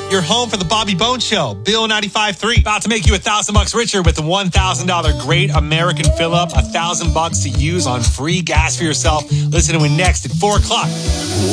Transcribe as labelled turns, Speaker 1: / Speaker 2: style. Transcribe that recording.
Speaker 1: Your home for the Bobby Bones Show. Bill 95.3. About to make you $1,000 richer with the $1,000 Great American Fill-Up. $1,000 to use on free gas for yourself. Listen to it next at 4 o'clock.